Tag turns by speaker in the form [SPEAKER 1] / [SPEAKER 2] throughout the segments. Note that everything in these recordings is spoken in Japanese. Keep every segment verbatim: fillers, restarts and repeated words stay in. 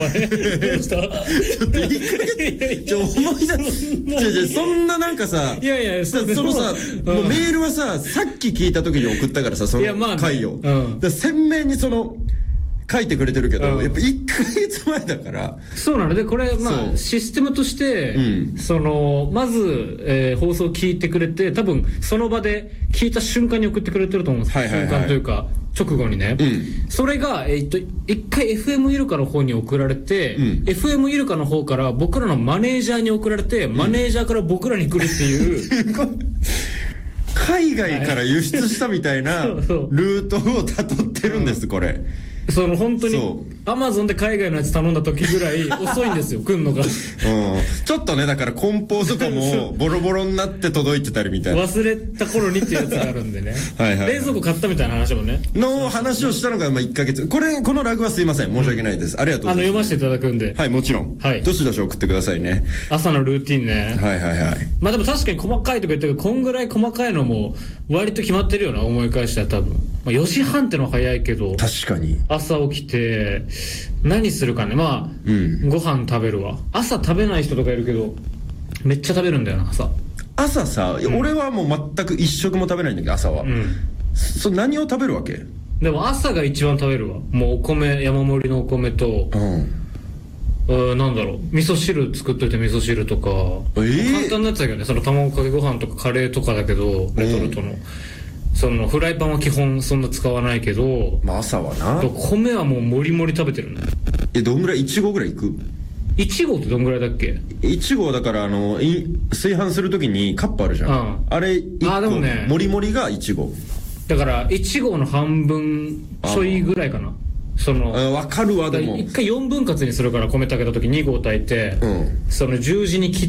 [SPEAKER 1] どうした
[SPEAKER 2] ちょっといっかげつちょ思い出すそんななんかさ
[SPEAKER 1] いやいや
[SPEAKER 2] そのさ、うん、もうメールはささっき聞いた時に送ったからさその回を、ねうん、だ鮮明にその書いてくれてるけど、うん、やっぱいっかげつまえだから
[SPEAKER 1] そうなのでこれまあシステムとして、うん、そのまず、えー、放送聞いてくれて多分その場で聞いた瞬間に送ってくれてると思うんです、はいはいはい、瞬間というか直後にね、うん、それが、えー、っと一回 エフエム イルカの方に送られて、うん、エフエム イルカの方から僕らのマネージャーに送られて、うん、マネージャーから僕らに来るっていう
[SPEAKER 2] 海外から輸出したみたいなルートをたどってるんです、うん、これ
[SPEAKER 1] その本当にアマゾンで海外のやつ頼んだ時ぐらい遅いんですよ来んのが、うん、
[SPEAKER 2] ちょっとねだから梱包とかもボロボロになって届いてたりみたいな
[SPEAKER 1] 忘れた頃にってやつがあるんでねはいはい、はい、冷蔵庫買ったみたいな話もね
[SPEAKER 2] の話をしたのがまあいっかげつこれこのラグはすいません申し訳ないです、うん、ありがとうございます
[SPEAKER 1] あの読ませていただくんで
[SPEAKER 2] はいもちろん、はい、どしどし送ってくださいね
[SPEAKER 1] 朝のルーティンね
[SPEAKER 2] はいはいはい
[SPEAKER 1] まあでも確かに細かいとか言ったけどこんぐらい細かいのも割と決まってるよな思い返したら多分、まあ、よじはんってのは早いけど
[SPEAKER 2] 確かに
[SPEAKER 1] 朝起きて何するかねまあ、うん、ご飯食べるわ朝食べない人とかいるけどめっちゃ食べるんだよな朝
[SPEAKER 2] 朝さ、うん、俺はもう全く一食も食べないんだけど朝は、うん、そ何を食べるわけ
[SPEAKER 1] でも朝が一番食べるわもうお米山盛りのお米とうんなんだろう味噌汁作っといて味噌汁とか、えー、簡単なやつだけどねその卵かけご飯とかカレーとかだけどレトルトの、うんそのフライパンは基本そんな使わないけど
[SPEAKER 2] まあ朝はな
[SPEAKER 1] 米はもうもりもり食べてるね
[SPEAKER 2] えどんぐらいいち合ぐらいいく
[SPEAKER 1] いち合ってどんぐらいだっけ
[SPEAKER 2] いち合だからあの炊飯するときにカップあるじゃん、うん、あれいっこあでもねもりもりがいち合
[SPEAKER 1] だからいち合の半分ちょいぐらいかなその
[SPEAKER 2] 分かるわでも
[SPEAKER 1] いっかいよんぶん割にするから米炊けた時に合炊いて、うん、その十字に切って、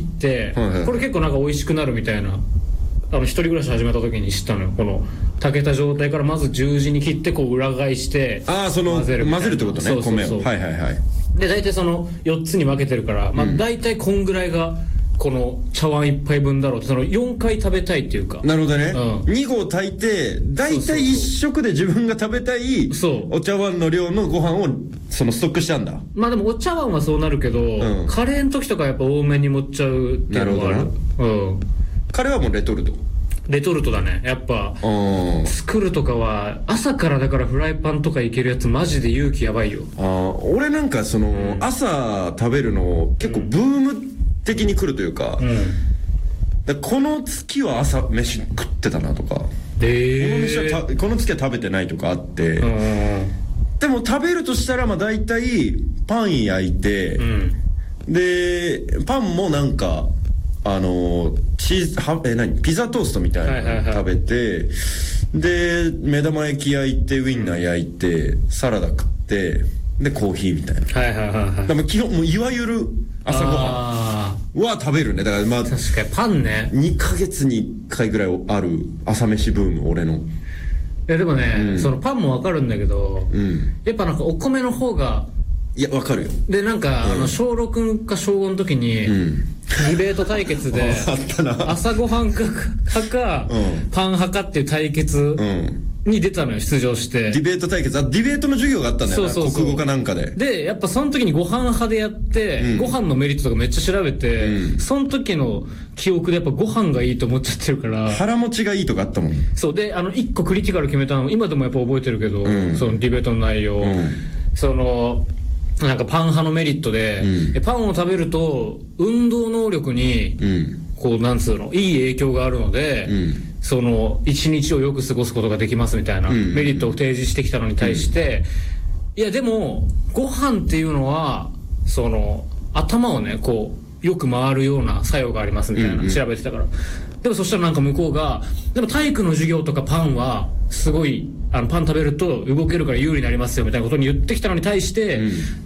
[SPEAKER 1] はいはい、これ結構なんか美味しくなるみたいなあの一人暮らし始めた時に知ったのよこの炊けた状態からまず十字に切ってこう裏返して
[SPEAKER 2] ああその混ぜる混ぜるってことねそうそうそう米をはいはいはい
[SPEAKER 1] で大体そのよっつに分けてるから、まあ、大体こんぐらいがこの茶碗一杯分だろうってそのよんかい食べたいっていうか
[SPEAKER 2] なるほどね、うん、に合炊いて大体いっ食で自分が食べたいお茶碗の量のご飯をそのストックしたんだ
[SPEAKER 1] まあでもお茶碗はそうなるけど、うん、カレーの時とかやっぱ多めに盛っちゃうっていうのがあるなるほどな、うん
[SPEAKER 2] カレーはもうレトルト
[SPEAKER 1] レトルトだねやっぱ作るとかは朝からだからフライパンとかいけるやつマジで勇気やばいよ
[SPEAKER 2] あ俺なんかその、うん、朝食べるの結構ブーム的に来るというか、うん、だこの月は朝飯食ってたなとか、えー、この飯はたこの月は食べてないとかあって、うん、でも食べるとしたらまあ大体パン焼いて、うん、でパンもなんかあのチーズはえ何ピザトーストみたいなの食べて、はいはいはい、で目玉焼き焼いてウインナー焼いてサラダ食ってでコーヒーみたいなはいはいはいはいでも基本もういわゆる朝ごはんは食べるねだからまあ
[SPEAKER 1] 確かにパンね
[SPEAKER 2] にかげつにいっかいぐらいある朝飯ブーム俺のい
[SPEAKER 1] やでもね、うん、そのパンもわかるんだけど、うん、やっぱなんかお米の方が
[SPEAKER 2] いやわかるよ
[SPEAKER 1] でなんか、うん、あの小ろくか小ごの時に、うん、ディベート対決で朝ごはんか派か、うん、パン派かっていう対決に出たのよ出場して
[SPEAKER 2] ディベート対決あディベートの授業があったんだよなそうそうそう国語かなんかで
[SPEAKER 1] でやっぱその時にご飯派でやって、うん、ご飯のメリットとかめっちゃ調べて、うん、その時の記憶でやっぱご飯がいいと思っちゃってるから
[SPEAKER 2] 腹持ちがいいとかあったもん
[SPEAKER 1] そうであのいっこクリティカル決めたの今でもやっぱ覚えてるけど、うん、そのディベートの内容、うん、そのなんかパン派のメリットで、うん、パンを食べると運動能力に、うん、こうなんつうのいい影響があるので、うん、その一日をよく過ごすことができますみたいなメリットを提示してきたのに対して、うん、いやでもご飯っていうのはその頭をねこうよく回るような作用がありますみたいな、うんうん、調べてたからでもそしたらなんか向こうがでも体育の授業とかパンはすごいあのパン食べると動けるから有利になりますよみたいなことに言ってきたのに対して、うん、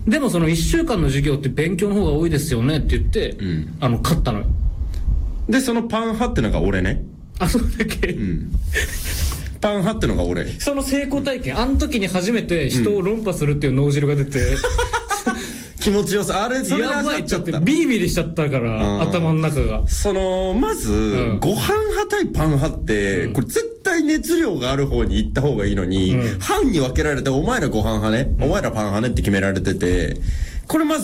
[SPEAKER 1] でもそのいっしゅうかんの授業って勉強の方が多いですよねって言って、うん、あの勝ったのよ
[SPEAKER 2] でそのパン派ってのが俺ね
[SPEAKER 1] あそうだっけ、うん、
[SPEAKER 2] パン派ってのが俺
[SPEAKER 1] その成功体験あの時に初めて人を論破するっていう脳汁が出て、うん
[SPEAKER 2] 気持ちよさあれそれ
[SPEAKER 1] がやばいちゃってビリビリしちゃったから、うん、頭の中が
[SPEAKER 2] そのまず、うん、ご飯派対パン派って、うん、これ絶対熱量がある方に行った方がいいのに、うん、班に分けられてお前らご飯派ね、うん、お前らパン派ねって決められててこれまず